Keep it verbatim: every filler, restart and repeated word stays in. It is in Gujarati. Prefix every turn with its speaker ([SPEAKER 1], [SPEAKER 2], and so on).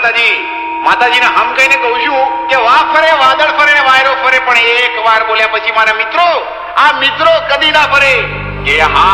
[SPEAKER 1] માતાજી માતાજીને હમ કહીને કહું છું કે વાહ ફરે વાદળ ફરે ને વાયરો ફરે, પણ એક વાર બોલ્યા પછી મારા મિત્રો આ મિત્રો કદી ના ફરે કે હા